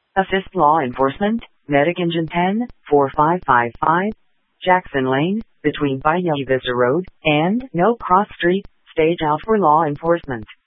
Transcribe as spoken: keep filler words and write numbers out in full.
Assist law enforcement, Medic Engine ten, four five five five, Jackson Lane, between Bayou Vista Road and No Cross Street, stage out for law enforcement.